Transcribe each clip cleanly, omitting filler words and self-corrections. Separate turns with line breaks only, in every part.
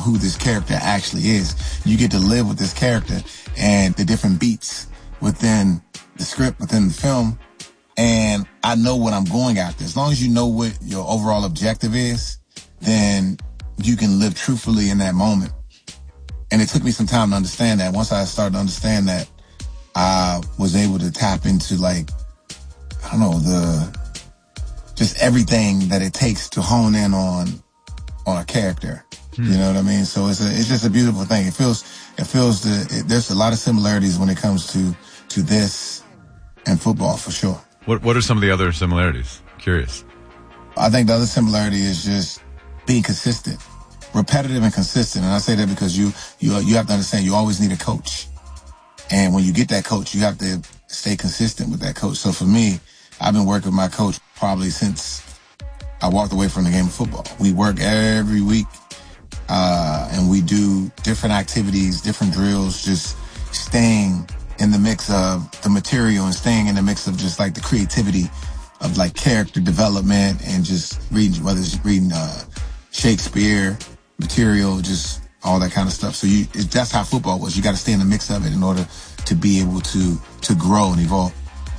who this character actually is. You get to live with this character and the different beats within the script, within the film. And I know what I'm going after. As long as you know what your overall objective is, then you can live truthfully in that moment. And it took me some time to understand that. Once I started to understand that, I was able to tap into, like, I don't know, just everything that it takes to hone in on a character. You know what I mean? So it's just a beautiful thing. There's a lot of similarities when it comes to this and football, for sure.
What are some of the other similarities? Curious.
I think the other similarity is just being consistent, repetitive and consistent. And I say that because you have to understand you always need a coach. And when you get that coach, you have to stay consistent with that coach. So for me, I've been working with my coach probably since I walked away from the game of football. We work every week, and we do different activities, different drills, just staying in the mix of the material and staying in the mix of just like the creativity of like character development and just reading, whether it's reading Shakespeare material, just all that kind of stuff. So that's how football was. You got to stay in the mix of it in order to be able to grow and evolve.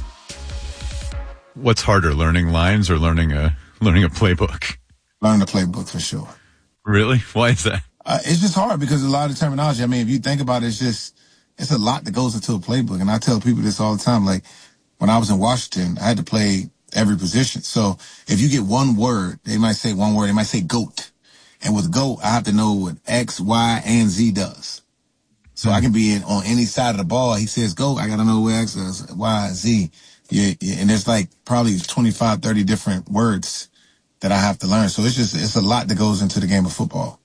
What's harder, learning lines or learning a playbook?
Learning a playbook, for sure.
Really? Why is that?
It's just hard because a lot of terminology. I mean, if you think about it, it's a lot that goes into a playbook. And I tell people this all the time. Like, when I was in Washington, I had to play every position. So if you get one word, they might say one word. They might say GOAT. And with GOAT, I have to know what X, Y, and Z does. So I can be on any side of the ball. He says GOAT. I got to know what X is, Y, Z. Yeah. And there's like probably 25, 30 different words that I have to learn. So it's a lot that goes into the game of football.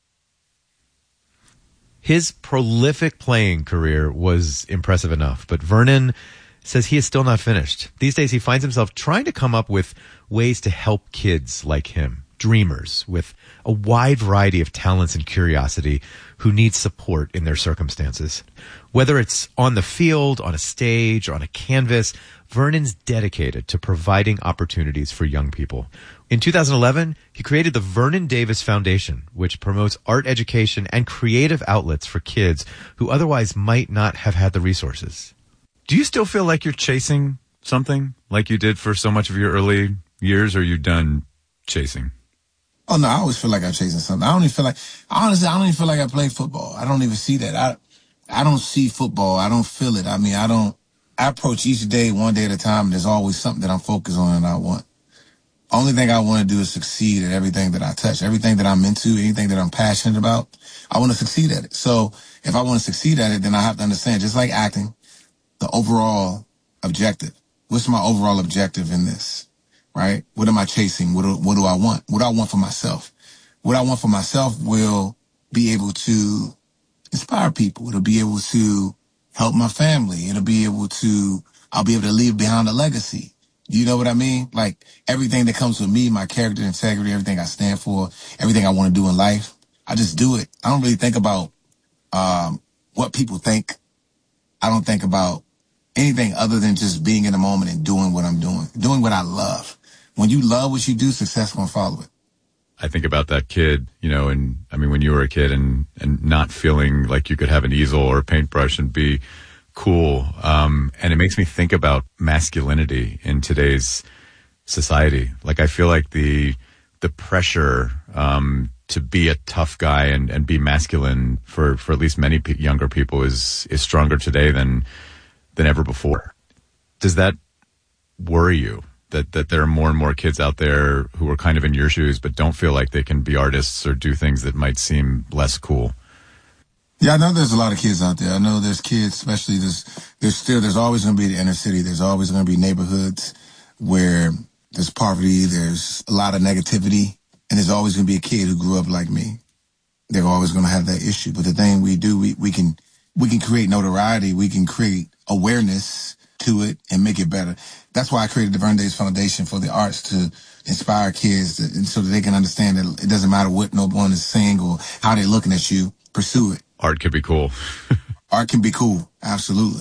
His prolific playing career was impressive enough, but Vernon says he is still not finished. These days he finds himself trying to come up with ways to help kids like him, dreamers with a wide variety of talents and curiosity who need support in their circumstances. Whether it's on the field, on a stage, or on a canvas, Vernon's dedicated to providing opportunities for young people. In 2011, he created the Vernon Davis Foundation, which promotes art education and creative outlets for kids who otherwise might not have had the resources.
Do you still feel like you're chasing something like you did for so much of your early years, or are you done chasing?
Oh, no, I always feel like I'm chasing something. Honestly, I don't even feel like I play football. I don't even see that. I don't see football. I don't feel it. I mean, I approach each day one day at a time. There's always something that I'm focused on and I want. Only thing I want to do is succeed at everything that I touch, everything that I'm into, anything that I'm passionate about. I want to succeed at it. So if I want to succeed at it, then I have to understand, just like acting, the overall objective. What's my overall objective in this, right? What am I chasing? What do I want? What do I want for myself? What I want for myself will be able to inspire people. It'll be able to help my family. I'll be able to leave behind a legacy. Do you know what I mean? Like, everything that comes with me, my character, integrity, everything I stand for, everything I want to do in life, I just do it. I don't really think about what people think. I don't think about anything other than just being in the moment and doing what I'm doing what I love. When you love what you do, success will follow it.
I think about that kid, and I mean, when you were a kid and not feeling like you could have an easel or a paintbrush and be cool. And it makes me think about masculinity in today's society. Like, I feel like the pressure, to be a tough guy and be masculine for at least many younger people is stronger today than ever before. Does that worry you? That there are more and more kids out there who are kind of in your shoes but don't feel like they can be artists or do things that might seem less cool?
Yeah, I know there's a lot of kids out there. I know there's kids, especially there's always going to be the inner city. There's always going to be neighborhoods where there's poverty, there's a lot of negativity, and there's always going to be a kid who grew up like me. They're always going to have that issue. But the thing we do, we can create notoriety. We can create awareness to it and make it better. That's why I created the Vernon Davis Foundation for the arts, to inspire kids so that they can understand that it doesn't matter what no one is saying or how they're looking at you. Pursue it.
Art can be cool.
Art can be cool. Absolutely.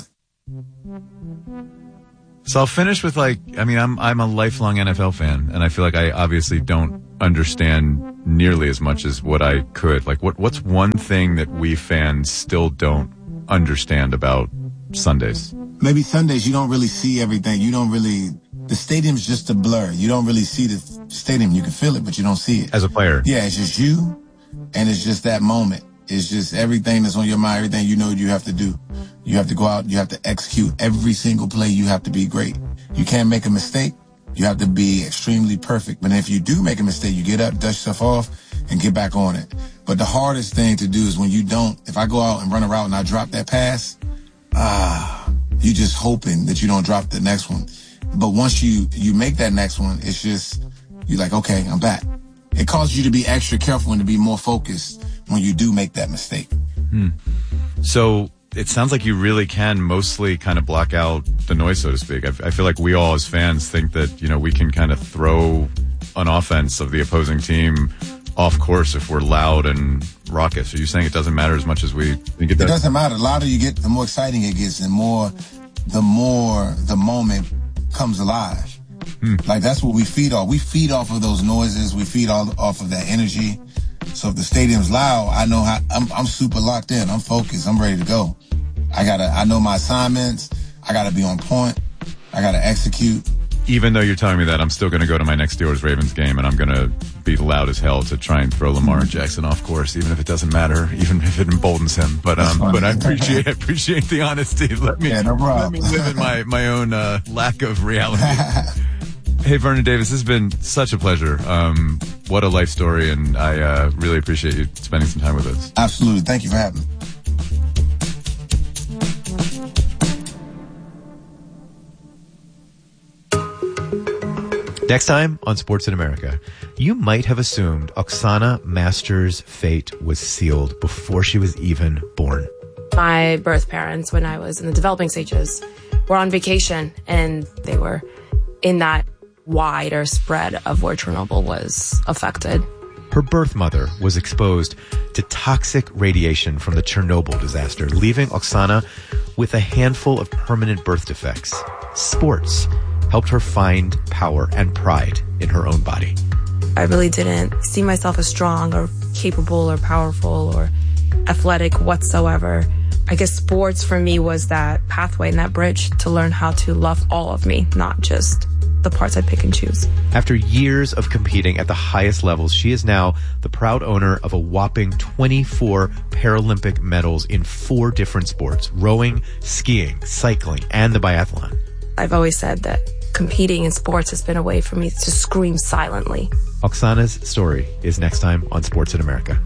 So I'll finish with I'm a lifelong NFL fan, and I feel like I obviously don't understand nearly as much as what I could. Like, what's one thing that we fans still don't understand about Sundays?
Maybe Sundays you don't really see everything. The stadium's just a blur. You don't really see the stadium. You can feel it, but you don't see it.
As a player.
Yeah, it's just you, and it's just that moment. It's just everything that's on your mind, everything you know you have to do. You have to go out, you have to execute every single play. You have to be great. You can't make a mistake. You have to be extremely perfect. But if you do make a mistake, you get up, dust yourself off, and get back on it. But the hardest thing to do is when you don't, if I go out and run a route and I drop that pass, you're just hoping that you don't drop the next one. But once you make that next one, it's just, you're like, okay, I'm back. It causes you to be extra careful and to be more focused when you do make that mistake.
So it sounds like you really can mostly kind of block out the noise, so to speak. I feel like we all as fans think that, we can kind of throw an offense of the opposing team off course if we're loud and raucous. Are you saying it doesn't matter as much as we think it does?
It doesn't matter. The louder you get, the more exciting it gets, and the more the moment comes alive. Like, that's what we feed off. We feed off of those noises. We feed off of that energy. So if the stadium's loud, I know I'm super locked in. I'm focused. I'm ready to go. I know my assignments. I gotta be on point. I gotta execute.
Even though you're telling me that, I'm still going to go to my next Steelers-Ravens game, and I'm going to be loud as hell to try and throw Lamar Jackson off course, even if it doesn't matter, even if it emboldens him. But I appreciate the honesty. Let me live in my own lack of reality. Hey, Vernon Davis, this has been such a pleasure. What a life story, and I really appreciate you spending some time with us.
Absolutely. Thank you for having me.
Next time on Sports in America, you might have assumed Oksana Master's fate was sealed before she was even born.
My birth parents, when I was in the developing stages, were on vacation, and they were in that wider spread of where Chernobyl was affected.
Her birth mother was exposed to toxic radiation from the Chernobyl disaster, leaving Oksana with a handful of permanent birth defects. Sports helped her find power and pride in her own body.
I really didn't see myself as strong or capable or powerful or athletic whatsoever. I guess sports for me was that pathway and that bridge to learn how to love all of me, not just the parts I pick and choose.
After years of competing at the highest levels, she is now the proud owner of a whopping 24 Paralympic medals in 4 different sports: rowing, skiing, cycling, and the biathlon.
I've always said that competing in sports has been a way for me to scream silently.
Oksana's story is next time on Sports in America.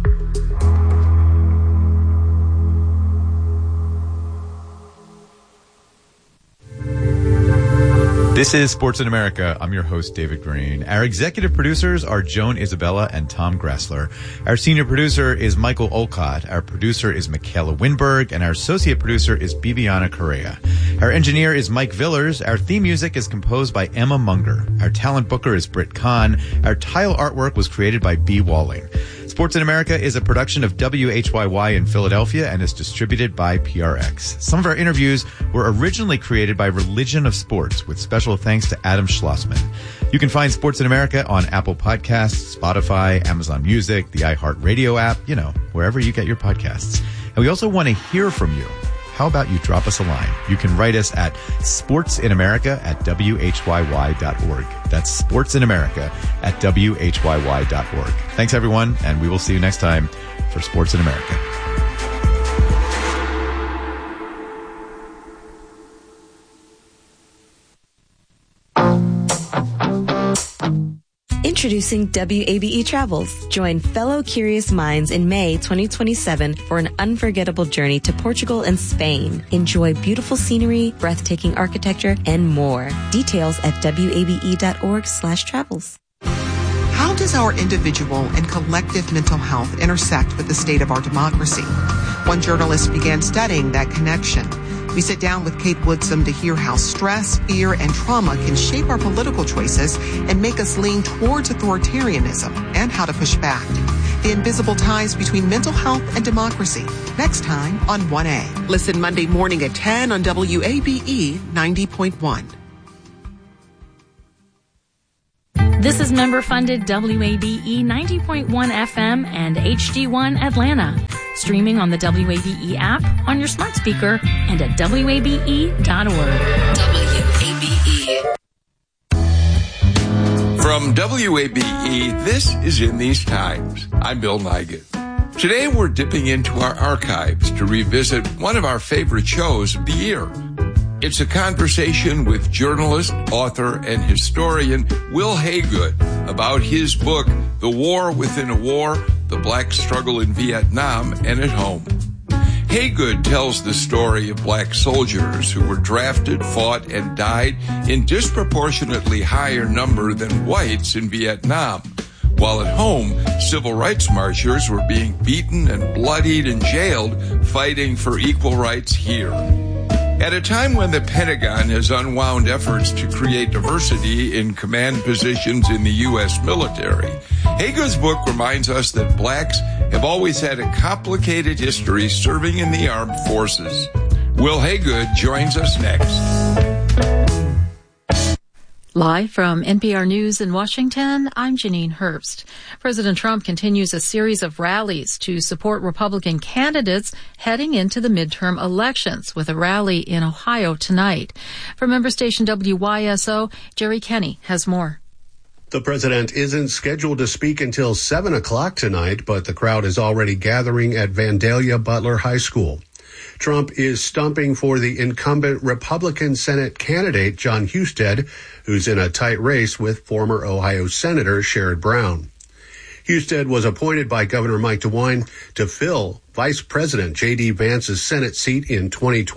This is Sports in America. I'm your host, David Green. Our executive producers are Joan Isabella and Tom Grassler. Our senior producer is Michael Olcott. Our producer is Michaela Winberg. And our associate producer is Bibiana Correa. Our engineer is Mike Villers. Our theme music is composed by Emma Munger. Our talent booker is Britt Kahn. Our tile artwork was created by B. Walling. Sports in America is a production of WHYY in Philadelphia and is distributed by PRX. Some of our interviews were originally created by Religion of Sports, with special thanks to Adam Schlossman. You can find Sports in America on Apple Podcasts, Spotify, Amazon Music, the iHeartRadio app, wherever you get your podcasts. And we also want to hear from you. How about you drop us a line? You can write us at sportsinamerica@whyy.org. That's sportsinamerica@whyy.org. Thanks, everyone, and we will see you next time for Sports in America.
Introducing WABE Travels. Join fellow curious minds in May 2027 for an unforgettable journey to Portugal and Spain. Enjoy beautiful scenery, breathtaking architecture, and more. Details at wabe.org/travels.
How does our individual and collective mental health intersect with the state of our democracy? One journalist began studying that connection. We sit down with Kate Woodson to hear how stress, fear, and trauma can shape our political choices and make us lean towards authoritarianism, and how to push back. The invisible ties between mental health and democracy. Next time on 1A. Listen Monday morning at 10 on WABE 90.1.
This is member-funded WABE 90.1 FM and HD1 Atlanta. Streaming on the WABE app, on your smart speaker, and at WABE.org. WABE.
From WABE, this is In These Times. I'm Bill Nigut. Today we're dipping into our archives to revisit one of our favorite shows of the year. It's a conversation with journalist, author, and historian Will Haygood about his book, The War Within a War, The Black Struggle in Vietnam and at Home. Haygood tells the story of black soldiers who were drafted, fought, and died in disproportionately higher number than whites in Vietnam. While at home, civil rights marchers were being beaten and bloodied and jailed, fighting for equal rights here. At a time when the Pentagon has unwound efforts to create diversity in command positions in the U.S. military, Haygood's book reminds us that blacks have always had a complicated history serving in the armed forces. Will Haygood joins us next.
Live from NPR News in Washington, I'm Janine Herbst. President Trump continues a series of rallies to support Republican candidates heading into the midterm elections, with a rally in Ohio tonight. From member station WYSO, Jerry Kenny has more.
The president isn't scheduled to speak until 7 o'clock tonight, but the crowd is already gathering at Vandalia Butler High School. Trump is stumping for the incumbent Republican Senate candidate, Jon Husted, who's in a tight race with former Ohio Senator Sherrod Brown. Husted was appointed by Governor Mike DeWine to fill Vice President J.D. Vance's Senate seat in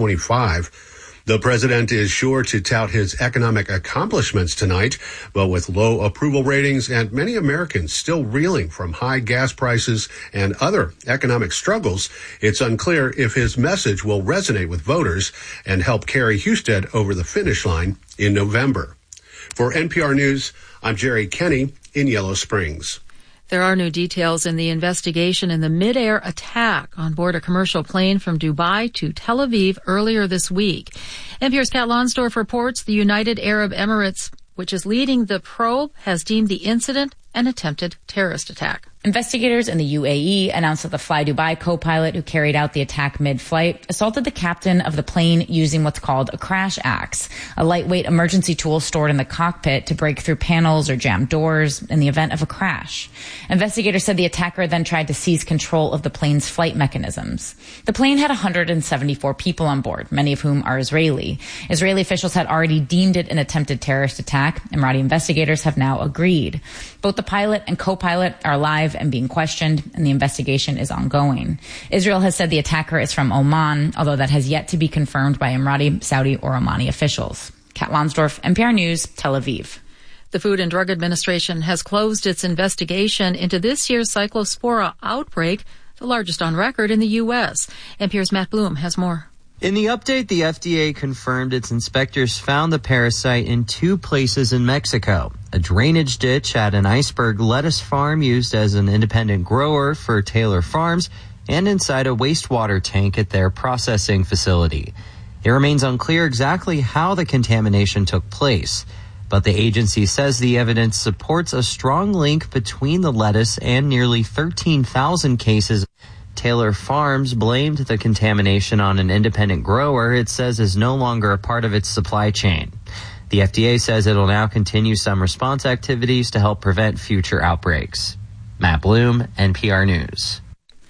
2025. The president is sure to tout his economic accomplishments tonight, but with low approval ratings and many Americans still reeling from high gas prices and other economic struggles, it's unclear if his message will resonate with voters and help carry Husted over the finish line in November. For NPR News, I'm Jerry Kenny in Yellow Springs.
There are new details in the investigation in the mid-air attack on board a commercial plane from Dubai to Tel Aviv earlier this week. NPR's Kat Lonsdorf reports the United Arab Emirates, which is leading the probe, has deemed the incident an attempted terrorist attack.
Investigators in the UAE announced that the Fly Dubai co-pilot who carried out the attack mid-flight assaulted the captain of the plane using what's called a crash axe, a lightweight emergency tool stored in the cockpit to break through panels or jam doors in the event of a crash. Investigators said the attacker then tried to seize control of the plane's flight mechanisms. The plane had 174 people on board, many of whom are Israeli. Israeli officials had already deemed it an attempted terrorist attack. Emirati investigators have now agreed. Both the pilot and co-pilot are alive and being questioned, and the investigation is ongoing. Israel has said the attacker is from Oman, although that has yet to be confirmed by Emirati, Saudi, or Omani officials. Kat Lonsdorf, NPR News, Tel Aviv.
The Food and Drug Administration has closed its investigation into this year's Cyclospora outbreak, the largest on record in the U.S. NPR's Matt Bloom has more.
In the update, the FDA confirmed its inspectors found the parasite in 2 places in Mexico. A drainage ditch at an iceberg lettuce farm used as an independent grower for Taylor Farms, and inside a wastewater tank at their processing facility. It remains unclear exactly how the contamination took place, but the agency says the evidence supports a strong link between the lettuce and nearly 13,000 cases. Taylor Farms blamed the contamination on an independent grower it says is no longer a part of its supply chain. The FDA says it will now continue some response activities to help prevent future outbreaks. Matt Bloom, NPR News.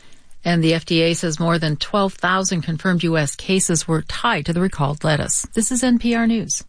And the FDA says more than 12,000 confirmed U.S. cases were tied to the recalled lettuce. This is NPR News.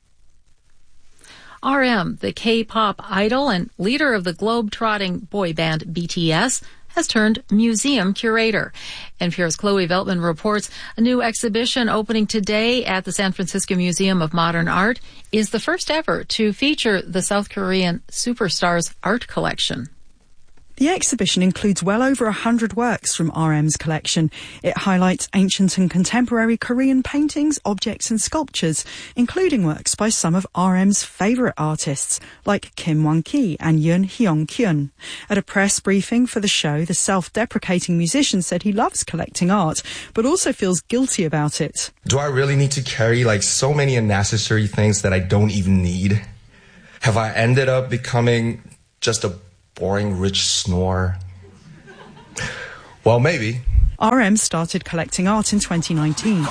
RM, the K-pop idol and leader of the globe-trotting boy band BTS, has turned museum curator. NPR's Chloe Veltman reports a new exhibition opening today at the San Francisco Museum of Modern Art is the first ever to feature the South Korean superstar's art collection.
The exhibition includes well over 100 works from RM's collection. It highlights ancient and contemporary Korean paintings, objects and sculptures, including works by some of RM's favourite artists, like Kim Won-ki and Yoon Hyung-kyun. At a press briefing for the show, the self-deprecating musician said he loves collecting art, but also feels guilty about it.
Do I really need to carry so many unnecessary things that I don't even need? Have I ended up becoming just a boring, rich snore? Well, maybe.
RM started collecting art in 2019.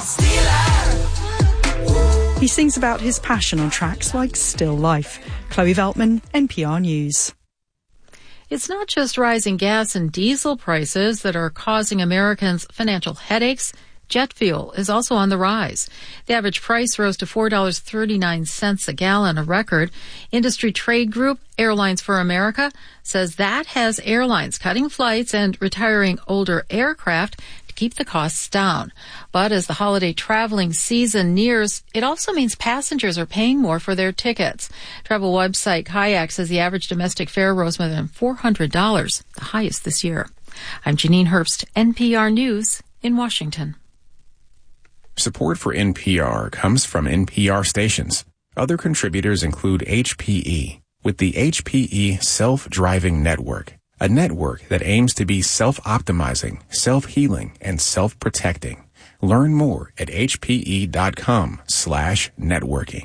He sings about his passion on tracks like Still Life. Chloe Veltman, NPR News.
It's not just rising gas and diesel prices that are causing Americans financial headaches. Jet fuel is also on the rise. The average price rose to $4.39 a gallon, a record. Industry trade group Airlines for America says that has airlines cutting flights and retiring older aircraft to keep the costs down. But as the holiday traveling season nears, it also means passengers are paying more for their tickets. Travel website Kayak says the average domestic fare rose more than $400, the highest this year. I'm Janine Herbst, NPR News in Washington.
Support for NPR comes from NPR stations. Other contributors include HPE, with the HPE Self-Driving Network, a network that aims to be self-optimizing, self-healing, and self-protecting. Learn more at hpe.com/networking.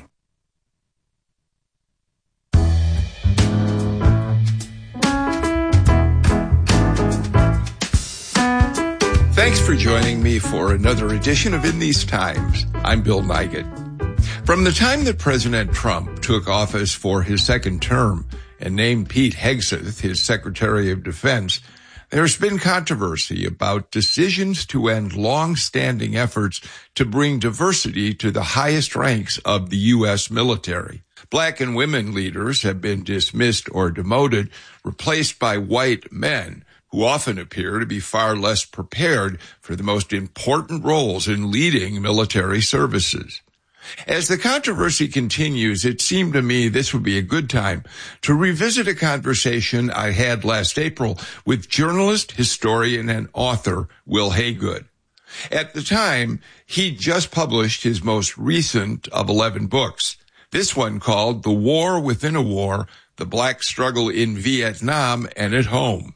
Thanks for joining me for another edition of In These Times. I'm Bill Nigut. From the time that President Trump took office for his second term and named Pete Hegseth his Secretary of Defense, there's been controversy about decisions to end long-standing efforts to bring diversity to the highest ranks of the U.S. military. Black and women leaders have been dismissed or demoted, replaced by white men, who often appear to be far less prepared for the most important roles in leading military services. As the controversy continues, it seemed to me this would be a good time to revisit a conversation I had last April with journalist, historian, and author Will Haygood. At the time, he'd just published his most recent of 11 books, this one called The War Within a War, The Black Struggle in Vietnam and at Home.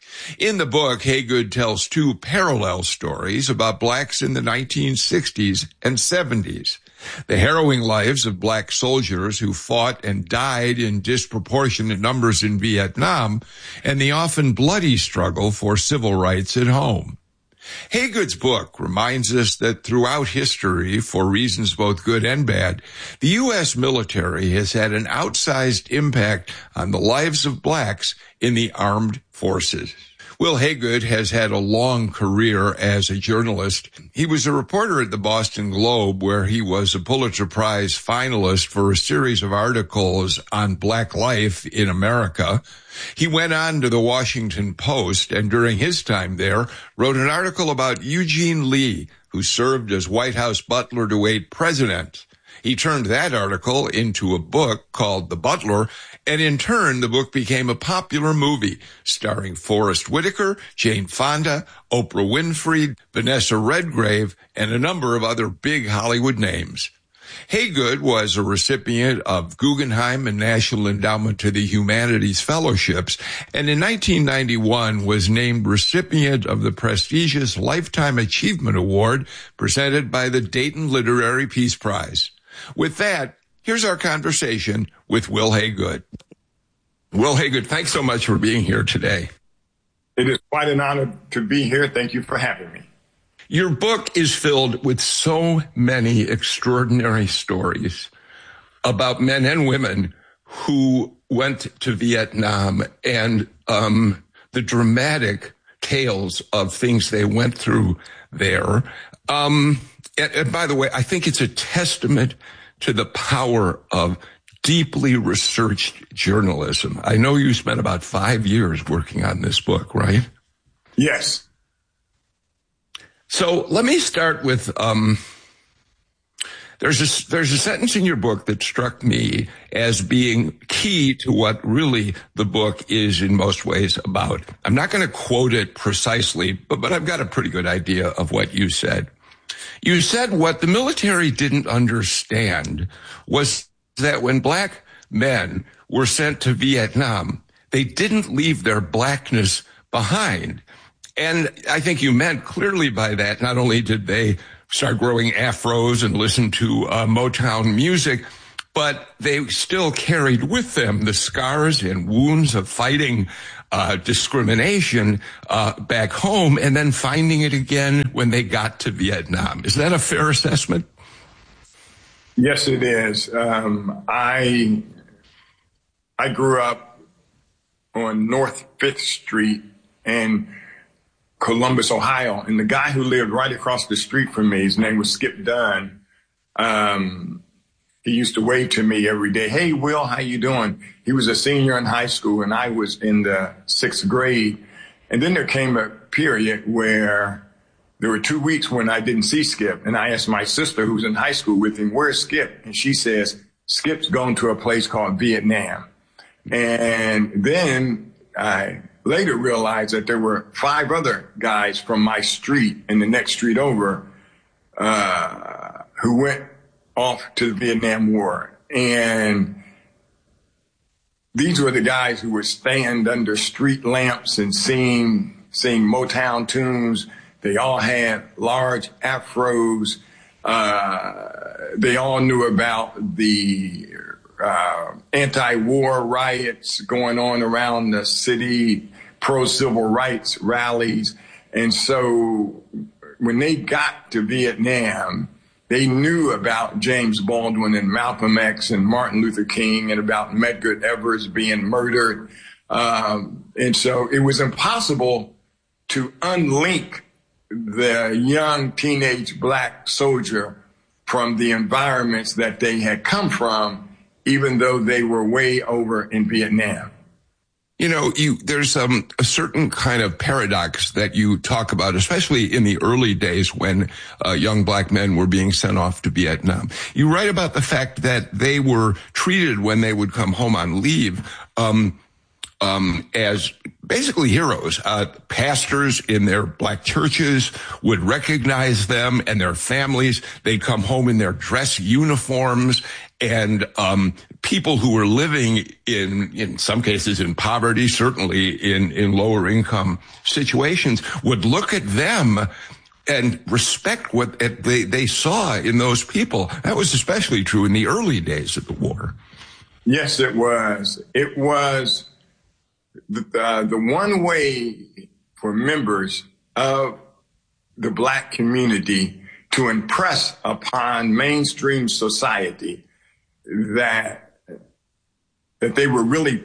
In the book, Haygood tells two parallel stories about blacks in the 1960s and 70s. The harrowing lives of black soldiers who fought and died in disproportionate numbers in Vietnam, and the often bloody struggle for civil rights at home. Haygood's book reminds us that throughout history, for reasons both good and bad, the U.S. military has had an outsized impact on the lives of blacks in the armed forces. Will Haygood has had a long career as a journalist. He was a reporter at the Boston Globe, where he was a Pulitzer Prize finalist for a series of articles on black life in America. He went on to the Washington Post, and during his time there, wrote an article about Eugene Lee, who served as White House butler to 8 presidents. He turned that article into a book called The Butler, and in turn, the book became a popular movie starring Forrest Whitaker, Jane Fonda, Oprah Winfrey, Vanessa Redgrave, and a number of other big Hollywood names. Haygood was a recipient of Guggenheim and National Endowment to the Humanities Fellowships, and in 1991 was named recipient of the prestigious Lifetime Achievement Award presented by the Dayton Literary Peace Prize. With that, here's our conversation with Will Haygood. Will Haygood, thanks so much for being here today.
It is quite an honor to be here. Thank you for having me.
Your book is filled with so many extraordinary stories about men and women who went to Vietnam and the dramatic tales of things they went through there. And by the way, I think it's a testament to the power of deeply researched journalism. I know you spent about 5 years working on this book, right?
Yes.
So let me start with, there's a sentence in your book that struck me as being key to what really the book is in most ways about. I'm not going to quote it precisely, but I've got a pretty good idea of what you said. You said what the military didn't understand was that when black men were sent to Vietnam, they didn't leave their blackness behind. And I think you meant clearly by that, not only did they start growing afros and listen to Motown music, but they still carried with them the scars and wounds of fighting discrimination back home and then finding it again when they got to Vietnam. Is that a fair assessment?
Yes, it is. I grew up on North 5th Street in Columbus, Ohio, and the guy who lived right across the street from me, his name was Skip Dunn. He used to wave to me every day. Hey, Will, how you doing? He was a senior in high school, and I was in the 6th grade. And then there came a period where there were 2 weeks when I didn't see Skip. And I asked my sister, who's in high school with him, where's Skip? And she says, Skip's gone to a place called Vietnam. And then I later realized that there were 5 other guys from my street and the next street over who went off to the Vietnam War. And these were the guys who would stand under street lamps and sing Motown tunes. They all had large afros. They all knew about the anti-war riots going on around the city, pro-civil rights rallies. And so when they got to Vietnam, they knew about James Baldwin and Malcolm X and Martin Luther King and about Medgar Evers being murdered. And so it was impossible to unlink the young teenage black soldier from the environments that they had come from, even though they were way over in Vietnam.
You know, there's a certain kind of paradox that you talk about, especially in the early days when young black men were being sent off to Vietnam. You write about the fact that they were treated when they would come home on leave as basically heroes. Pastors in their black churches would recognize them and their families. They'd come home in their dress uniforms, and people who were living in some cases in poverty, certainly in lower income situations, would look at them and respect what they saw in those people. That was especially true in the early days of the war.
Yes, it was. It was the one way for members of the black community to impress upon mainstream society that they were really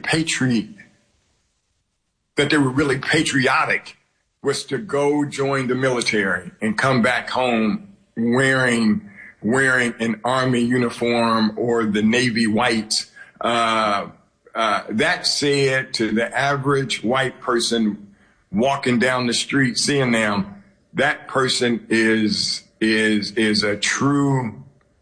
patriotic was to go join the military and come back home wearing an Army uniform or the Navy whites. That said, to the average white person walking down the street, seeing them, that person is a true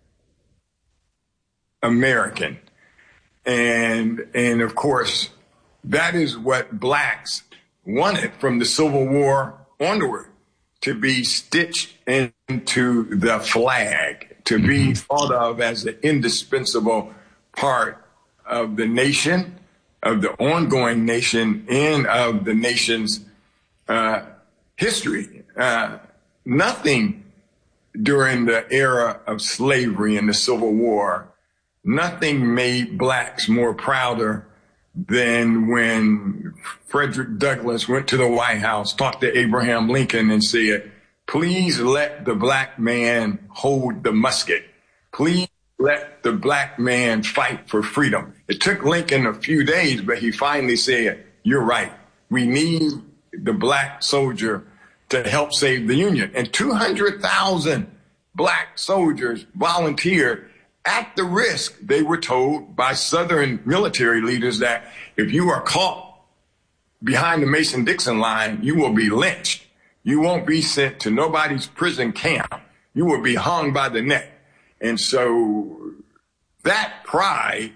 American. And of course, that is what blacks wanted from the Civil War onward, to be stitched into the flag, to be thought of as an indispensable part of the nation, of the ongoing nation, and of the nation's history. Nothing during the era of slavery and the Civil War, nothing made blacks more prouder than when Frederick Douglass went to the White House, talked to Abraham Lincoln and said, please let the black man hold the musket. Please let the black man fight for freedom. It took Lincoln a few days, but he finally said, you're right. We need the black soldier to help save the Union. And 200,000 black soldiers volunteered at the risk, they were told by Southern military leaders, that if you are caught behind the Mason-Dixon line, you will be lynched. You won't be sent to nobody's prison camp. You will be hung by the neck. And so that pride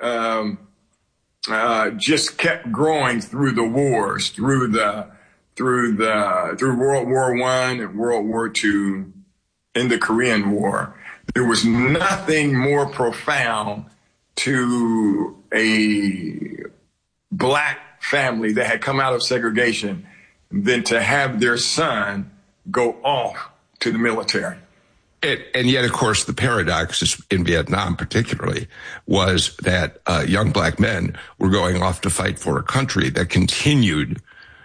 just kept growing through the wars, through World War I and World War II and the Korean War. There was nothing more profound to a black family that had come out of segregation than to have their son go off to the military.
And yet, of course, the paradox in Vietnam particularly was that young black men were going off to fight for a country that continued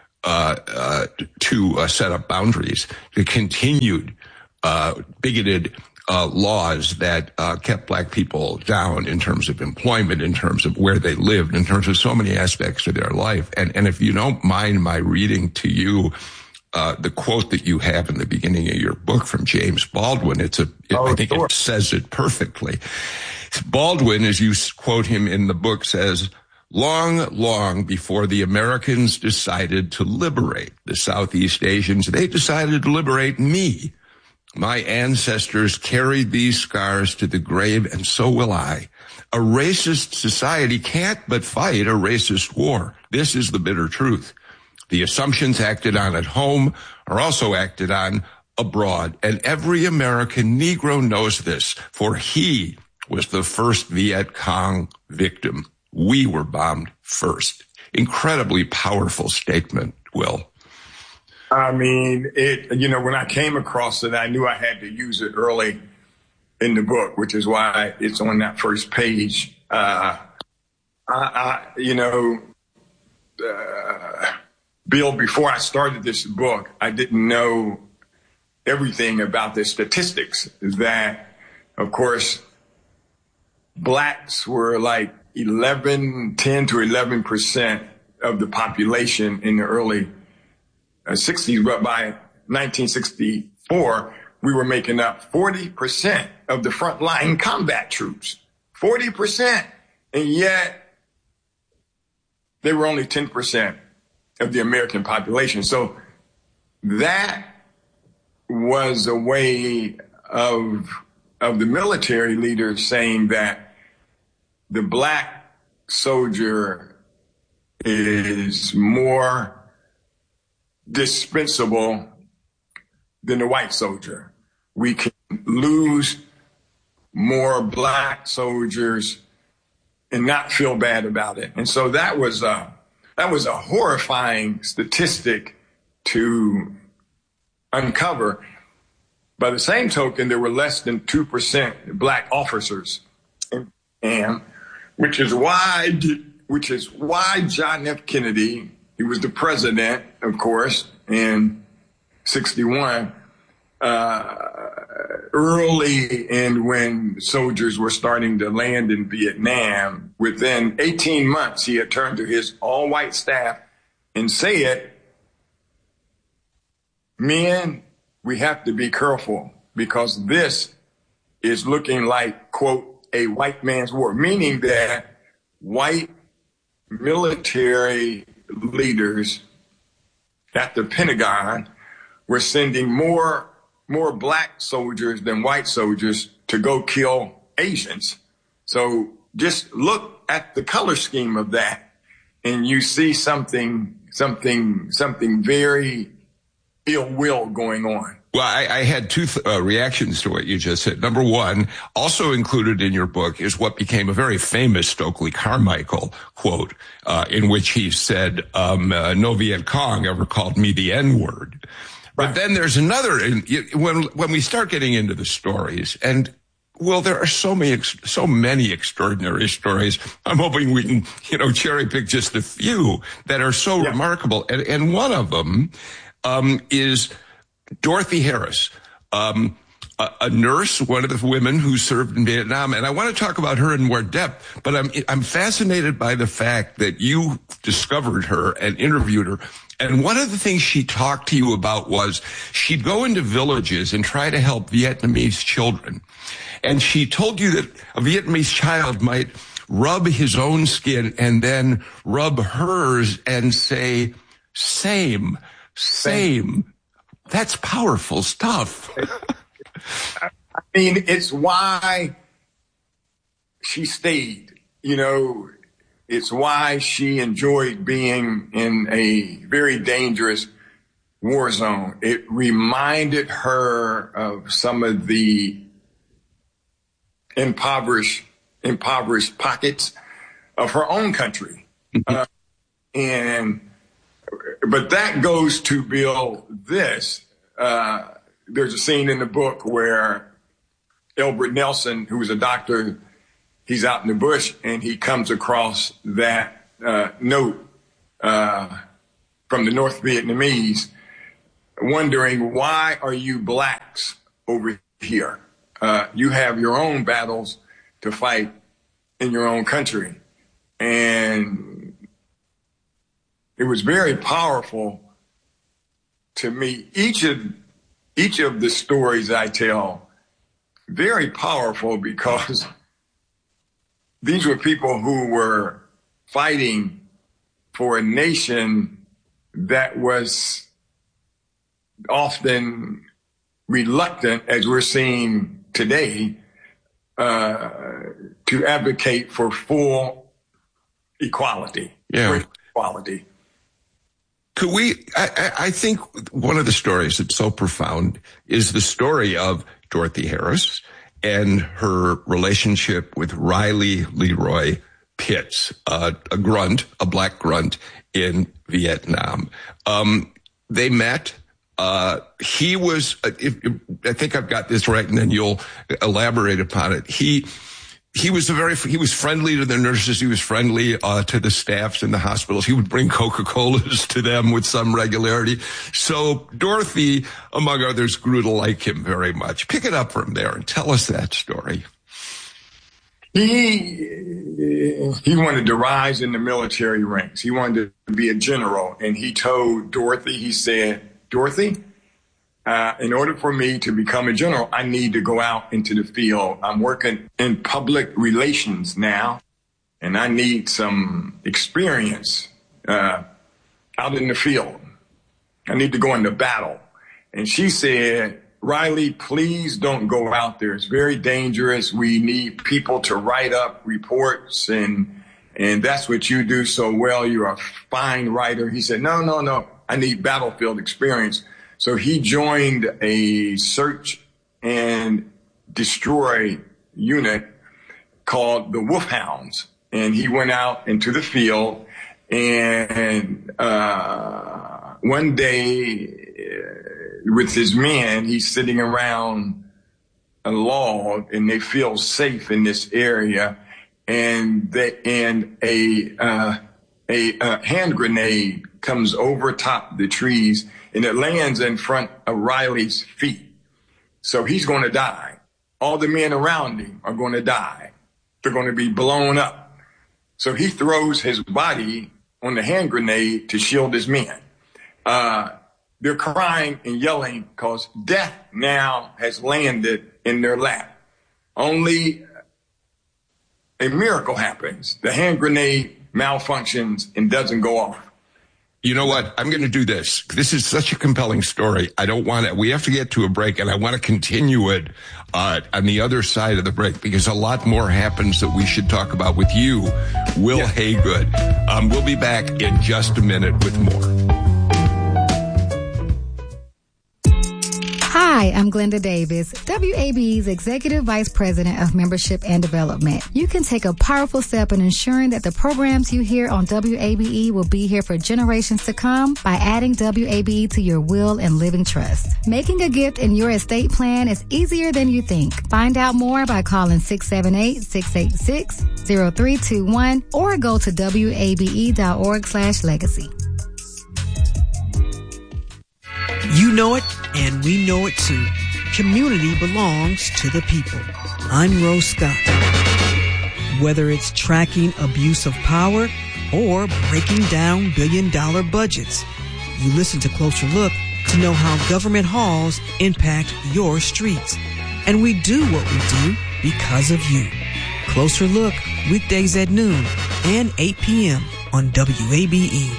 to set up boundaries, that continued bigoted laws that kept black people down in terms of employment, in terms of where they lived, in terms of so many aspects of their life. And if you don't mind my reading to you the quote that you have in the beginning of your book from James Baldwin, I think it says it perfectly. Baldwin, as you quote him in the book, says, long, long before the Americans decided to liberate the Southeast Asians, they decided to liberate me. My ancestors carried these scars to the grave, and so will I. A racist society can't but fight a racist war. This is the bitter truth. The assumptions acted on at home are also acted on abroad, and every American Negro knows this, for he was the first Viet Cong victim. We were bombed first. Incredibly powerful statement, Will.
I mean, when I came across it, I knew I had to use it early in the book, which is why it's on that first page. Bill, before I started this book, I didn't know everything about the statistics that, of course, blacks were like 10 to 11% of the population in the early 60s, but by 1964, we were making up 40% of the frontline combat troops. 40%. And yet they were only 10% of the American population. So that was a way of the military leaders saying that the black soldier is more dispensable than the white soldier. We can lose more black soldiers and not feel bad about it. And so that was a horrifying statistic to uncover. By the same token, there were less than 2% black officers, and which is why John F. Kennedy, he was the president, of course, in 61, early in when soldiers were starting to land in Vietnam. Within 18 months, he had turned to his all-white staff and said, men, we have to be careful because this is looking like, quote, a white man's war, meaning that white military leaders at the Pentagon were sending more black soldiers than white soldiers to go kill Asians. So just look at the color scheme of that and you see something very ill will going on.
Well, I had two reactions to what you just said. Number one, also included in your book is what became a very famous Stokely Carmichael quote, in which he said, no Viet Cong ever called me the N-word. Right. But then there's another, when we start getting into the stories, and well, there are so many extraordinary stories. I'm hoping we can, cherry pick just a few that are so remarkable. And one of them, is Dorothy Harris, a nurse, one of the women who served in Vietnam. And I want to talk about her in more depth, but I'm fascinated by the fact that you discovered her and interviewed her. And one of the things she talked to you about was she'd go into villages and try to help Vietnamese children. And she told you that a Vietnamese child might rub his own skin and then rub hers and say, same. That's powerful stuff.
I mean, it's why she stayed, it's why she enjoyed being in a very dangerous war zone. It reminded her of some of the impoverished pockets of her own country. But that goes to Bill this. There's a scene in the book where Elbert Nelson, who was a doctor, he's out in the bush, and he comes across that note from the North Vietnamese, wondering, why are you blacks over here? You have your own battles to fight in your own country. And it was very powerful to me. Each of the stories I tell, very powerful, because these were people who were fighting for a nation that was often reluctant, as we're seeing today, to advocate for full equality.
Yeah.
Equality.
Could we, I think one of the stories that's so profound is the story of Dorothy Harris and her relationship with Riley Leroy Pitts, a black grunt in Vietnam. They met. He was, I think I've got this right, and then you'll elaborate upon it. He was friendly to the nurses. He was friendly to the staffs in the hospitals. He would bring Coca-Colas to them with some regularity. So Dorothy, among others, grew to like him very much. Pick it up from there and tell us that story.
He wanted to rise in the military ranks. He wanted to be a general. And he told Dorothy, he said, Dorothy, in order for me to become a general, I need to go out into the field. I'm working in public relations now, and I need some experience out in the field. I need to go into battle. And she said, Riley, please don't go out there. It's very dangerous. We need people to write up reports, and that's what you do so well. You're a fine writer. He said, no. I need battlefield experience. So he joined a search and destroy unit called the Wolfhounds. And he went out into the field, and one day with his men, he's sitting around a log, and they feel safe in this area, and a hand grenade comes over top the trees, and it lands in front of Riley's feet. So he's going to die. All the men around him are going to die. They're going to be blown up. So he throws his body on the hand grenade to shield his men. They're crying and yelling because death now has landed in their lap. Only a miracle happens. The hand grenade malfunctions and doesn't go off.
You know what? I'm going to do this. This is such a compelling story. We have to get to a break, and I want to continue it on the other side of the break, because a lot more happens that we should talk about with you, Will Haygood. We'll be back in just a minute with more.
Hi, I'm Glenda Davis, WABE's Executive Vice President of Membership and Development. You can take a powerful step in ensuring that the programs you hear on WABE will be here for generations to come by adding WABE to your will and living trust. Making a gift in your estate plan is easier than you think. Find out more by calling 678-686-0321 or go to wabe.org/legacy.
You know it, and we know it too. Community belongs to the people. I'm Rose Scott. Whether it's tracking abuse of power or breaking down billion-dollar budgets, you listen to Closer Look to know how government halls impact your streets. And we do what we do because of you. Closer Look, weekdays at noon and 8 p.m. on WABE.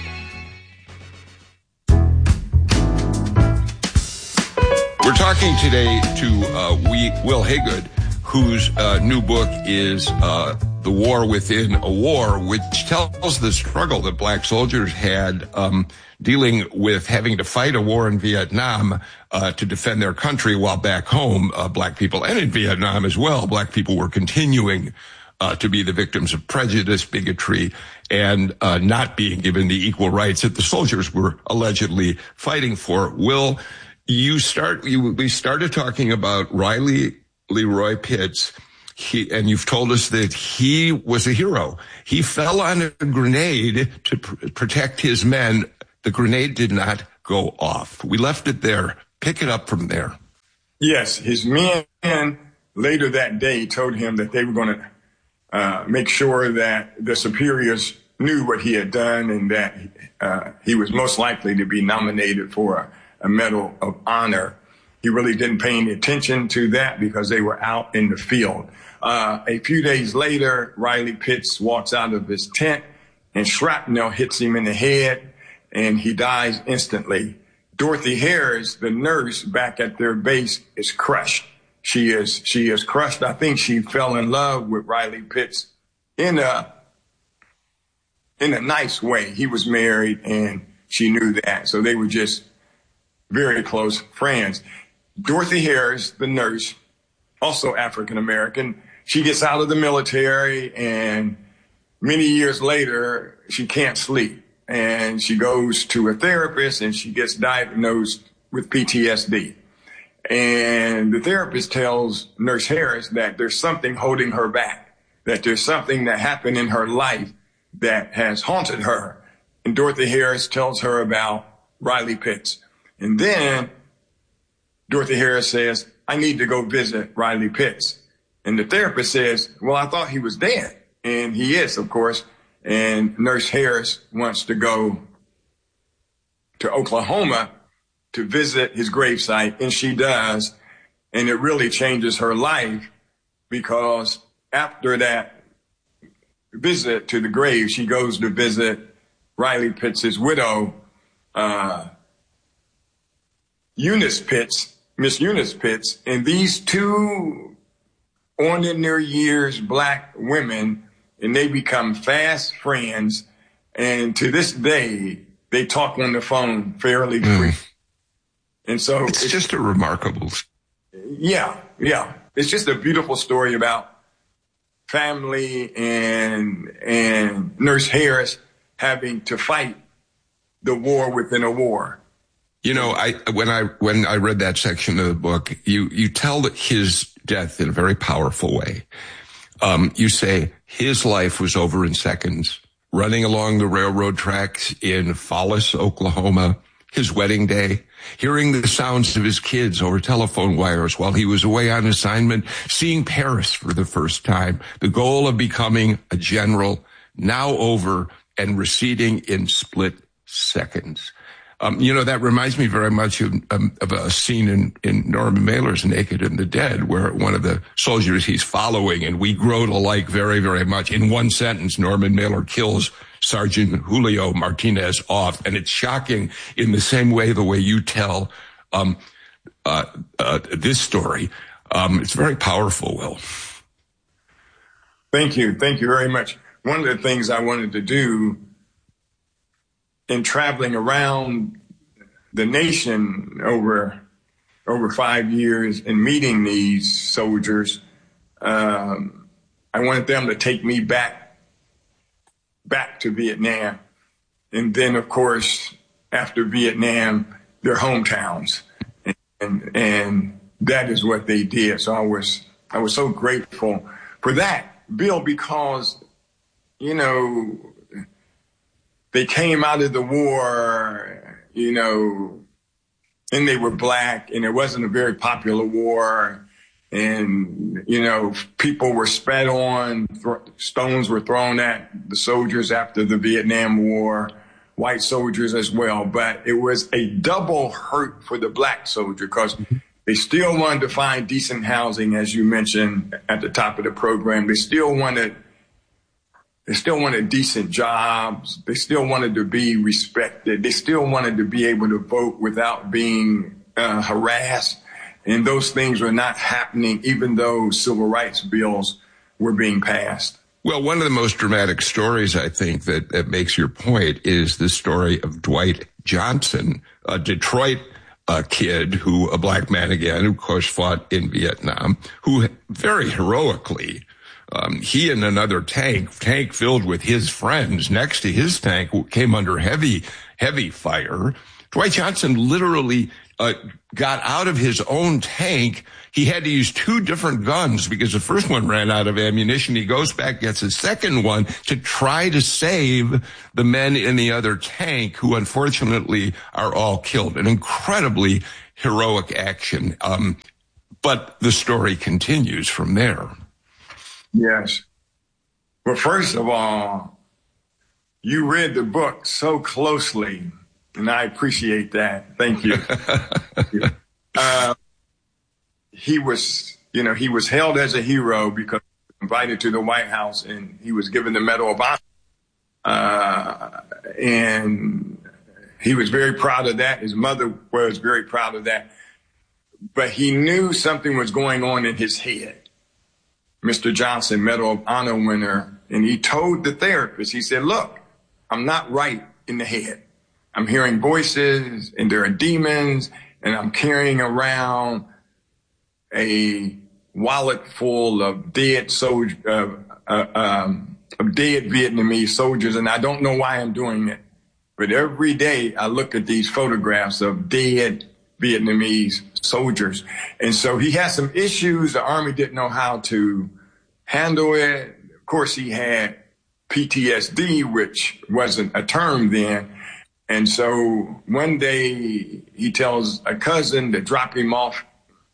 We're talking today to Will Haygood, whose new book is The War Within a War, which tells the struggle that black soldiers had dealing with having to fight a war in Vietnam to defend their country, while back home, black people, and in Vietnam as well, black people were continuing to be the victims of prejudice, bigotry, and not being given the equal rights that the soldiers were allegedly fighting for. Will, we started talking about Riley Leroy Pitts, and you've told us that he was a hero. He fell on a grenade to protect his men. The grenade did not go off. We left it there. Pick it up from there.
Yes, his men later that day told him that they were going to make sure that the superiors knew what he had done and that he was most likely to be nominated for a Medal of Honor. He really didn't pay any attention to that because they were out in the field. A few days later, Riley Pitts walks out of his tent and shrapnel hits him in the head and he dies instantly. Dorothy Harris, the nurse back at their base, is crushed. She is crushed. I think she fell in love with Riley Pitts in a nice way. He was married and she knew that. So they were just very close friends. Dorothy Harris, the nurse, also African American, she gets out of the military and many years later, she can't sleep. And she goes to a therapist and she gets diagnosed with PTSD. And the therapist tells Nurse Harris that there's something holding her back, that there's something that happened in her life that has haunted her. And Dorothy Harris tells her about Riley Pitts. And then Dorothy Harris says, I need to go visit Riley Pitts. And the therapist says, well, I thought he was dead. And he is, of course. And Nurse Harris wants to go to Oklahoma to visit his gravesite, and she does. And it really changes her life because after that visit to the grave, she goes to visit Riley Pitts' widow, Eunice Pitts, Miss Eunice Pitts. And these two on in their years Black women, and they become fast friends. And to this day, they talk on the phone fairly frequently. And so
it's just a remarkable.
Yeah. It's just a beautiful story about family and Nurse Harris having to fight the war within a war.
You know, when I read that section of the book, you tell his death in a very powerful way. You say his life was over in seconds, running along the railroad tracks in Fallis, Oklahoma, his wedding day, hearing the sounds of his kids over telephone wires while he was away on assignment, seeing Paris for the first time, the goal of becoming a general, now over and receding in split seconds. That reminds me very much of a scene in Norman Mailer's Naked and the Dead, where one of the soldiers he's following, and we grow to like very, very much. In one sentence, Norman Mailer kills Sergeant Julio Martinez off, and it's shocking in the same way the way you tell this story. It's very powerful, Will.
Thank you very much. One of the things I wanted to do in traveling around the nation over 5 years and meeting these soldiers, I wanted them to take me back to Vietnam. And then, of course, after Vietnam, their hometowns. And that is what they did. So I was so grateful for that, Bill, because, they came out of the war, and they were Black, and it wasn't a very popular war. And, people were spat on, stones were thrown at the soldiers after the Vietnam War, white soldiers as well. But it was a double hurt for the Black soldier because they still wanted to find decent housing, as you mentioned at the top of the program. They still wanted decent jobs. They still wanted to be respected. They still wanted to be able to vote without being harassed. And those things were not happening, even though civil rights bills were being passed.
Well, one of the most dramatic stories, I think, that makes your point is the story of Dwight Johnson, a Detroit kid a Black man again, who of course fought in Vietnam, who very heroically, he and another tank filled with his friends next to his tank came under heavy fire. Dwight Johnson literally got out of his own tank. He had to use 2 different guns because the first one ran out of ammunition. He goes back, gets a second one to try to save the men in the other tank, who unfortunately are all killed. An incredibly heroic action. But the story continues from there.
Yes. Well, first of all, you read the book so closely, and I appreciate that. Thank you. He was hailed as a hero because he was invited to the White House and he was given the Medal of Honor. And he was very proud of that. His mother was very proud of that. But he knew something was going on in his head. Mr. Johnson, Medal of Honor winner, and he told the therapist, he said, look, I'm not right in the head. I'm hearing voices and there are demons, and I'm carrying around a wallet full of dead dead Vietnamese soldiers, and I don't know why I'm doing it. But every day I look at these photographs of dead Vietnamese soldiers. And so he had some issues. The Army didn't know how to handle it. Of course, he had PTSD, which wasn't a term then. And so one day he tells a cousin to drop him off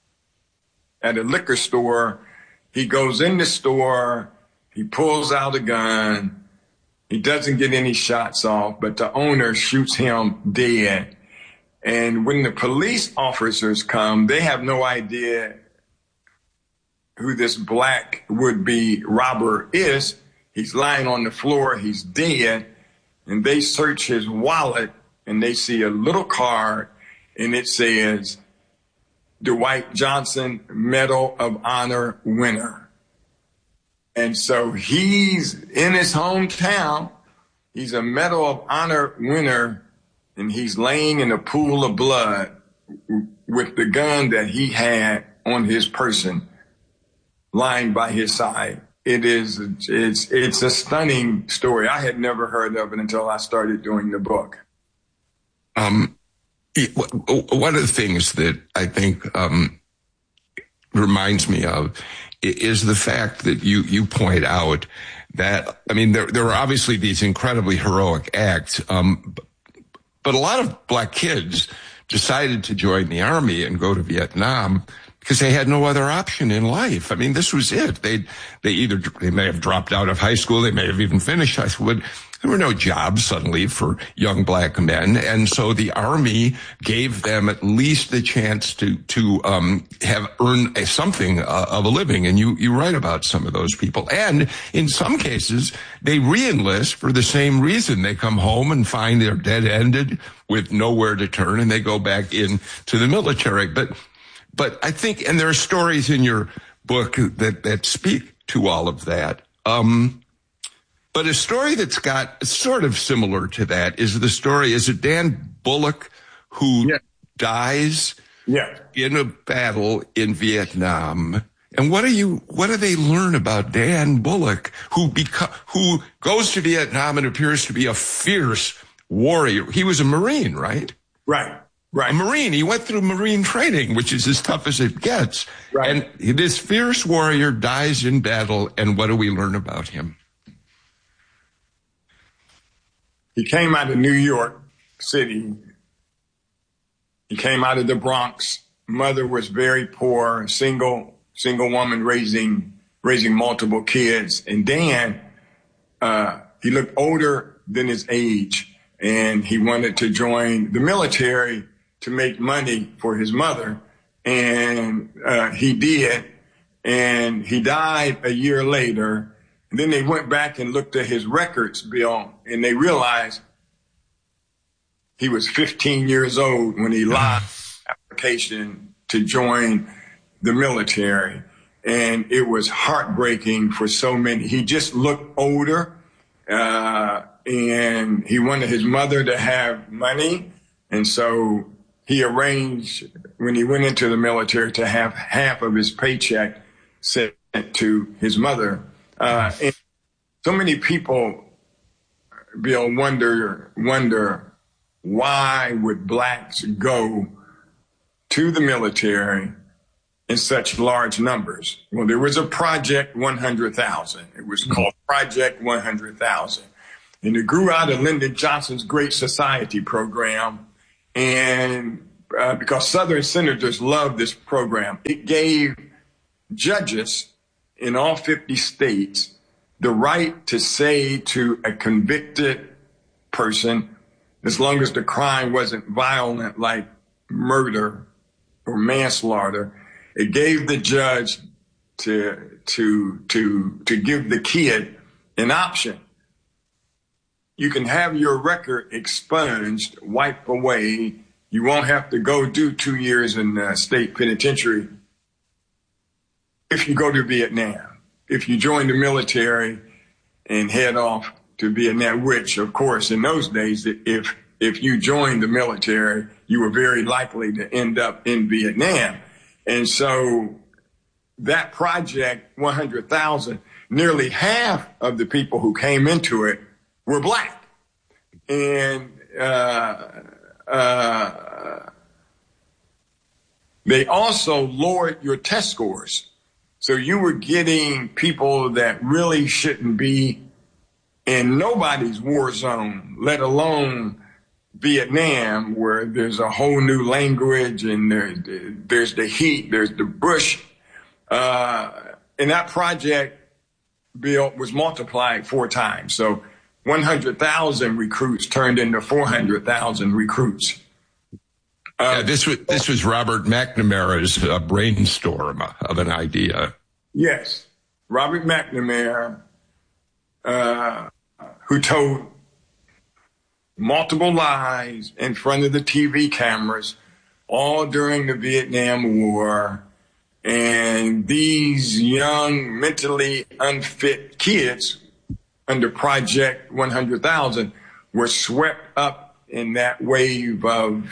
at a liquor store. He goes in the store. He pulls out a gun. He doesn't get any shots off, but the owner shoots him dead. And when the police officers come, they have no idea who this black would-be robber is. He's lying on the floor. He's dead. And they search his wallet and they see a little card and it says, Dwight Johnson, Medal of Honor winner. And so he's in his hometown. He's a Medal of Honor winner, and he's laying in a pool of blood with the gun that he had on his person lying by his side. It's a stunning story. I had never heard of it until I started doing the book.
One of the things that I think reminds me of is the fact that you point out that, I mean, there were obviously these incredibly heroic acts, but a lot of black kids decided to join the Army and go to Vietnam because they had no other option in life. I mean, this was it. They may have dropped out of high school. They may have even finished high school, but there were no jobs suddenly for young black men. And so the Army gave them at least the chance to have earned something of a living. And you write about some of those people. And in some cases, they re-enlist for the same reason. They come home and find they're dead-ended with nowhere to turn, and they go back into the military. But I think, and there are stories in your book that speak to all of that. But a story that's got sort of similar to that is the story, is it Dan Bullock who dies in a battle in Vietnam? And what do they learn about Dan Bullock, who goes to Vietnam and appears to be a fierce warrior? He was a Marine, right?
Right.
A Marine. He went through Marine training, which is as tough as it gets. Right. And this fierce warrior dies in battle, and what do we learn about him?
He came out of New York City. He came out of the Bronx. Mother was very poor, single woman raising multiple kids. And Dan, he looked older than his age, and he wanted to join the military to make money for his mother. And he did. And he died a year later. And then they went back and looked at his records, Bill, and they realized he was 15 years old when he lied application to join the military. And it was heartbreaking for so many. He just looked older, and he wanted his mother to have money. And so he arranged, when he went into the military, to have half of his paycheck sent to his mother. And so many people, Bill, wonder why would blacks go to the military in such large numbers. Well, there was a Project 100,000. It was called Project 100,000. And it grew out of Lyndon Johnson's Great Society program. And because Southern senators loved this program, it gave judges in all 50 states the right to say to a convicted person, as long as the crime wasn't violent like murder or manslaughter, it gave the judge to give the kid an option. You can have your record expunged, wiped away. You won't have to go do 2 years in the state penitentiary if you go to Vietnam. If you join the military and head off to Vietnam, which, of course, in those days, if you joined the military, you were very likely to end up in Vietnam. And so that Project 100,000, nearly half of the people who came into it were black. And they also lowered your test scores. So you were getting people that really shouldn't be in nobody's war zone, let alone Vietnam, where there's a whole new language and there's the heat, there's the bush. And that project, Bill, was multiplied 4 times. So 100,000 recruits turned into 400,000 recruits.
This was Robert McNamara's brainstorm of an idea.
Yes, Robert McNamara, who told multiple lies in front of the TV cameras, all during the Vietnam War. And these young, mentally unfit kids under Project 100,000 were swept up in that wave of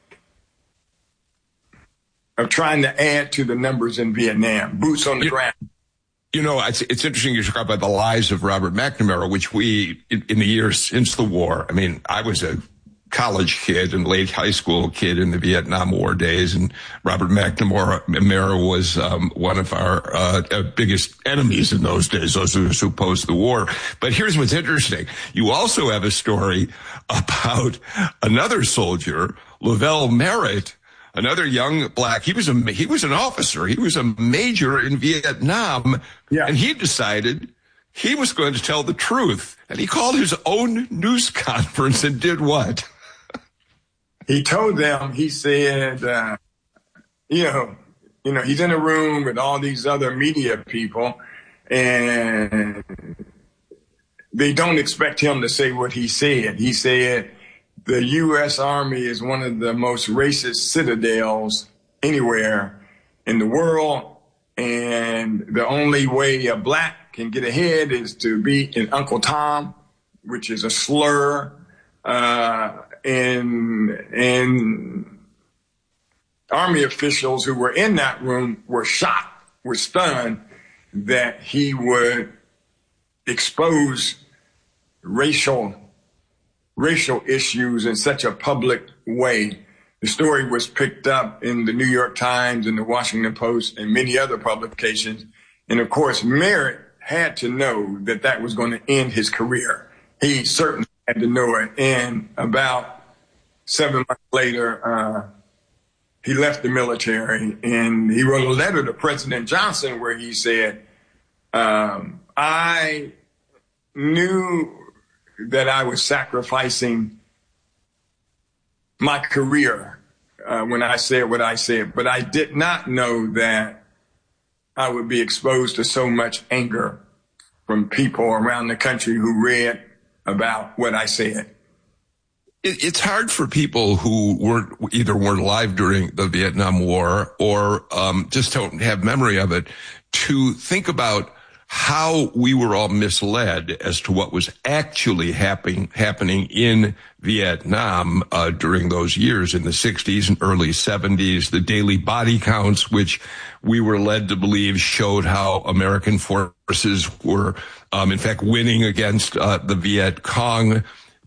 trying to add to the numbers in Vietnam, boots on the ground.
You know, it's interesting you talk about the lies of Robert McNamara, which we, in the years since the war, I mean, I was a college kid and late high school kid in the Vietnam War days, and Robert McNamara was one of our biggest enemies in those days, those who opposed the war. But here's what's interesting. You also have a story about another soldier, Lavelle Merritt, another young black. He was an officer. He was a major in Vietnam. Yeah. And he decided he was going to tell the truth. And he called his own news conference and did what?
He told them, he said, you know, he's in a room with all these other media people and they don't expect him to say what he said. He said, the U.S. Army is one of the most racist citadels anywhere in the world. And the only way a black can get ahead is to be an Uncle Tom, which is a slur. And Army officials who were in that room were shocked, were stunned that he would expose racial issues in such a public way. The story was picked up in the New York Times and the Washington Post and many other publications. And of course, Merritt had to know that that was going to end his career. He certainly had to know it. And about 7 months later, he left the military and he wrote a letter to President Johnson where he said, I knew that I was sacrificing my career when I said what I said, but I did not know that I would be exposed to so much anger from people around the country who read about what I said.
It's hard for people who weren't alive during the Vietnam War or just don't have memory of it to think about how we were all misled as to what was actually happening in Vietnam during those years in the 60s and early 70s. The daily body counts, which we were led to believe showed how American forces were, in fact, winning against the Viet Cong.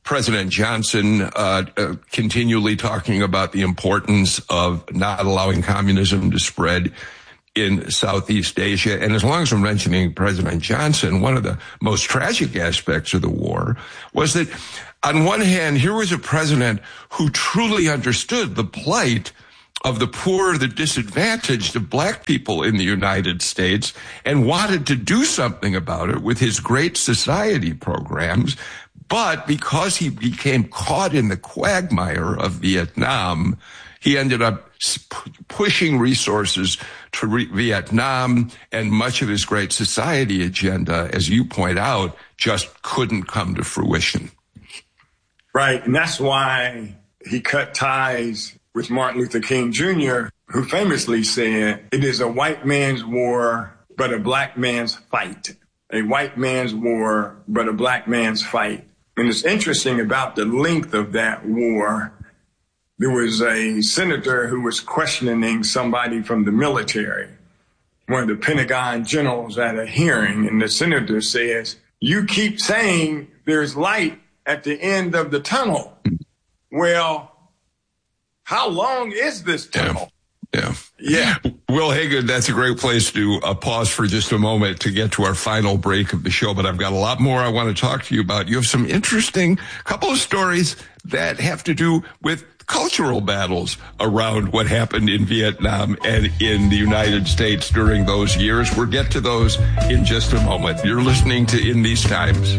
President Johnson continually talking about the importance of not allowing communism to spread in Southeast Asia. And as long as we're mentioning President Johnson, one of the most tragic aspects of the war was that, on one hand, here was a president who truly understood the plight of the poor, the disadvantaged, of black people in the United States, and wanted to do something about it with his Great Society programs. But because he became caught in the quagmire of Vietnam, he ended up pushing resources to Vietnam, and much of his Great Society agenda, as you point out, just couldn't come to fruition.
Right, and that's why he cut ties with Martin Luther King Jr., who famously said, "It is a white man's war, but a black man's fight. A white man's war, but a black man's fight." And it's interesting about the length of that war. There was a senator who was questioning somebody from the military, one of the Pentagon generals, at a hearing, and the senator says, "You keep saying there's light at the end of the tunnel. Well, how long is this tunnel?"
Yeah. Will Haygood, that's a great place to pause for just a moment to get to our final break of the show. But I've got a lot more I want to talk to you about. You have some interesting couple of stories that have to do with cultural battles around what happened in Vietnam and in the United States during those years. We'll get to those in just a moment. You're listening to In These Times.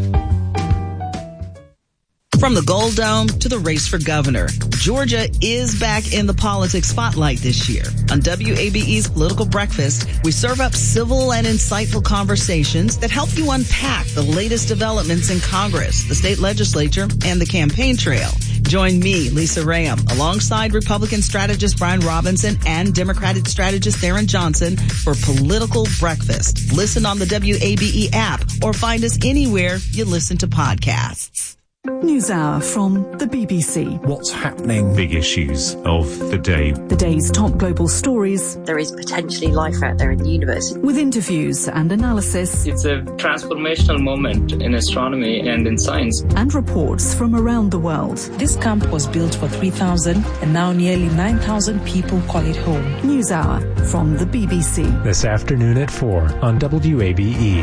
From the Gold Dome to the race for governor, Georgia is back in the politics spotlight this year. On WABE's Political Breakfast, we serve up civil and insightful conversations that help you unpack the latest developments in Congress, the state legislature, and the campaign trail. Join me, Lisa Rayam, alongside Republican strategist Brian Robinson and Democratic strategist Theron Johnson for Political Breakfast. Listen on the WABE app or find us anywhere you listen to podcasts.
NewsHour from the BBC.
What's happening? Big issues of the day.
The day's top global stories.
There is potentially life out there in the universe.
With interviews and analysis.
It's a transformational moment in astronomy and in science.
And reports from around the world.
This camp was built for 3,000 and now nearly 9,000 people call it home.
NewsHour from the BBC.
This afternoon at 4 on WABE.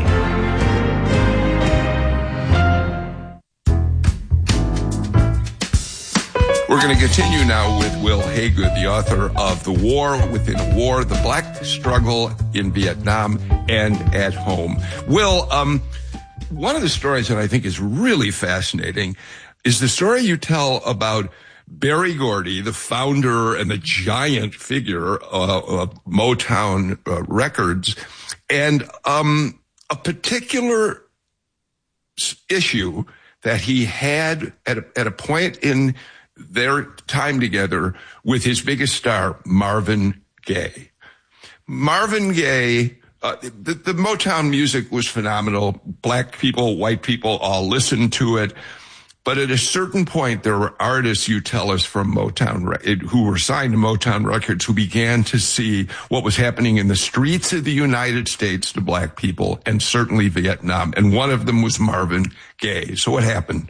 We're going to continue now with Will Haygood, the author of The War Within a War, The Black Struggle in Vietnam and at Home. Will, one of the stories that I think is really fascinating is the story you tell about Berry Gordy, the founder and the giant figure of Motown Records, and a particular issue that he had at a point in their time together with his biggest star, Marvin Gaye. Marvin Gaye, the Motown music was phenomenal. Black people, white people all listened to it. But at a certain point, there were artists, you tell us, from Motown, who were signed to Motown Records, who began to see what was happening in the streets of the United States to black people, and certainly Vietnam. And one of them was Marvin Gaye. So what happened?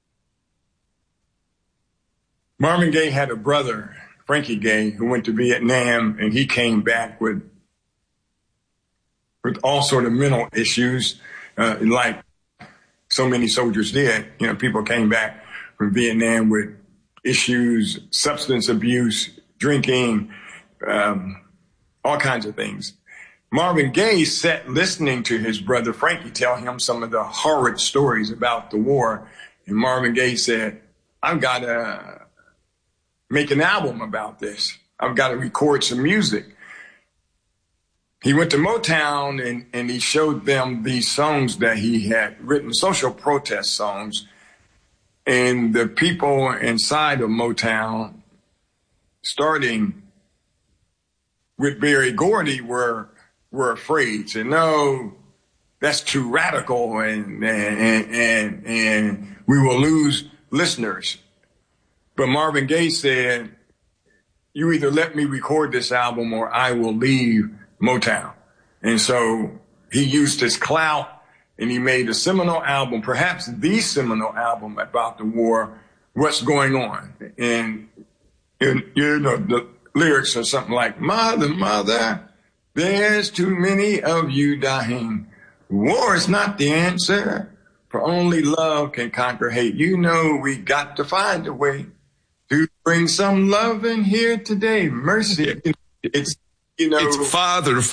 Marvin Gaye had a brother, Frankie Gaye, who went to Vietnam, and he came back with all sort of mental issues, like so many soldiers did. You know, people came back from Vietnam with issues, substance abuse, drinking, all kinds of things. Marvin Gaye sat listening to his brother Frankie tell him some of the horrid stories about the war, and Marvin Gaye said, "I've got to make an album about this. I've got to record some music." He went to Motown and he showed them these songs that he had written, social protest songs. And the people inside of Motown, starting with Berry Gordy, were afraid. Said, "No, that's too radical and we will lose listeners." But Marvin Gaye said, "You either let me record this album or I will leave Motown." And so he used his clout and he made a seminal album, perhaps the seminal album about the war, What's Going On. And you know, the lyrics are something like, Mother, Mother, there's too many of you dying. War is not the answer, for only love can conquer hate. You know, we got to find a way to bring some love in here today. Mercy. It's, you know.
It's Father